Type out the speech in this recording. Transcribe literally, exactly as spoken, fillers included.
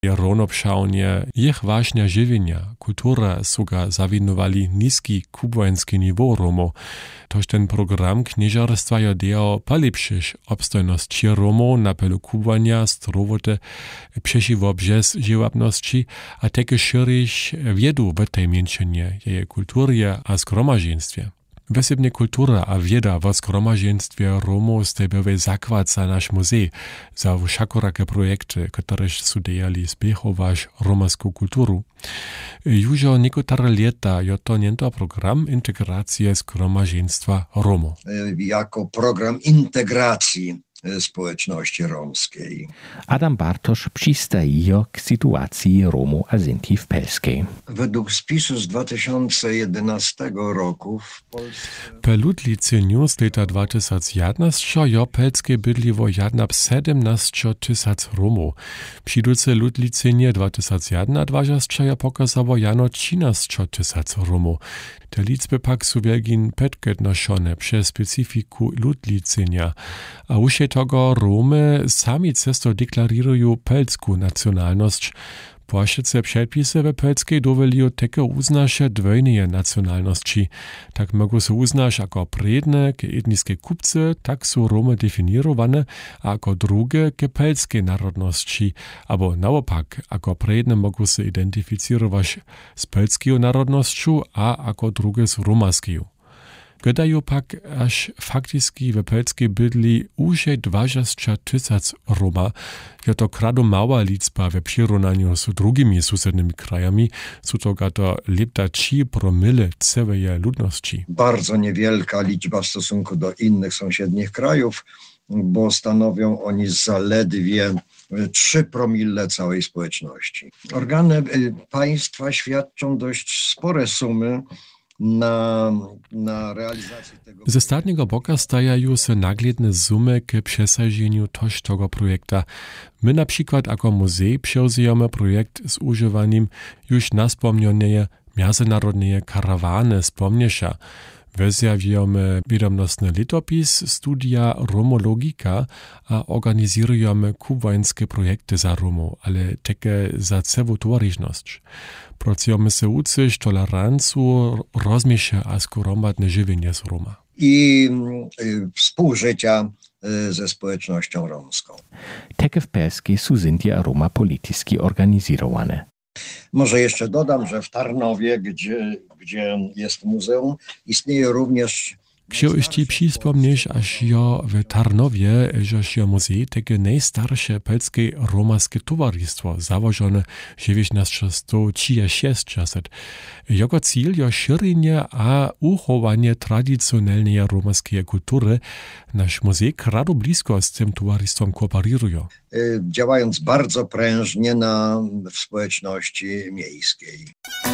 Rovnopšawnie ich vážnia žiwienia, kultura suga zawinowali niski kubłański niwo Romów. Toż ten program knieżarstwa jo deo polepszyć obstojność Romów na pelu kubłania, strowote, przesiwo brzez żywapności, a takie szerzyć wiedu w tej mięczynie, jej kulturze a zgromaženstwie. Wesebnie kultura a wieda w zgromaženstwie Romów stejbewej zakładca nasz muzej za wszakorakie projekty, które studijali zbiechować romaską kulturu. Już niektóre lata je to niento program integracji zgromaženstwa Romów. Jako program integracji społeczności romskiej. Adam Bartosz przystaje k sytuacji Romów a Sinti w Pelskiej. Według spisu z dwa tysiące jedenastego roku w Polsce... Per Ludlicy News lata dwa tysiące jedenaście jo Pelskiej bydliwo jednab siedemnaście tysięcy Romów. Przydulce Ludlicynie dwa tysiące jedenaście jo pokazało jano trzynaście tysięcy Romów. Te liczby pak są wielgin petket noszone przez specyfiku Ludlicynia, a usie tego Romy sami cesto deklarują pelską nacjonalność. Płaszczyce przepisy w Pelskiej dowoliją takie uznasze dwojnej nacjonalności. Tak mogą się uznać jako predne ke etniskie kupce, tak są Romy definiowane, a jako drugie ke pelskiej narodności, albo naopak, jako predne mogą się identyfikować z pelską narodnością, a jako drugie z romaską. Gdydają pak aż faktycznie w Pelskiej bydli uże dwadzieścia tysięcy Roma, je to krado mała liczba w przyrównaniu z drugimi sąsiednimi krajami, są to gato lepta trzy promile całej ludności. Bardzo niewielka liczba w stosunku do innych sąsiednich krajów, bo stanowią oni zaledwie trzy promile całej społeczności. Organy państwa świadczą dość spore sumy na, na realizację tego. Ze statniego boka stajają się nagledne sumy k przesażeniu toż tego projekta. My na przykład jako muzej przeuzjemy projekt z używaniem już naspomnianej międzynarodnej karawany spomniesza. Wezjawiamy wiadomostny letopis, studia romologika, a organizujemy kubańskie projekty za Romów, ale takie za całą towarzyczność. Pracujemy się uczyć tolerancję, rozmiesze a skoromadne żywienie z Roma. I y, współżycia y, ze społecznością romską. Takie w Pelskiej są Sinti a Roma politycznie organizowane. Może jeszcze dodam, że w Tarnowie, gdzie, gdzie jest muzeum, istnieje również... Chciał jeszcze przypomnieć, aż jo w Tarnowie, żeż jo muzej, takie najstarsze pelskie romaskie towarzystwo, założone w dziewiętnaście trzydzieści. Jego cel jo szerzenie a uchowanie tradycjonalnej romaskiej kultury. Nasz muzej krado blisko z tym towarzystwem kooperuje. Działając bardzo prężnie na, w społeczności miejskiej.